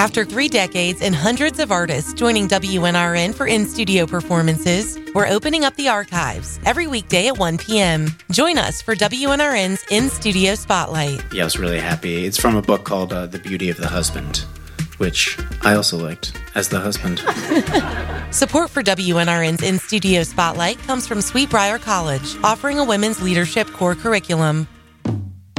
After 3 decades and hundreds of artists joining WNRN for in-studio performances, we're opening up the archives every weekday at 1 p.m. Join us for WNRN's In-Studio Spotlight. Yeah, I was really happy. It's from a book called The Beauty of the Husband, which I also liked as the husband. Support for WNRN's In-Studio Spotlight comes from Sweetbriar College, offering a women's leadership core curriculum.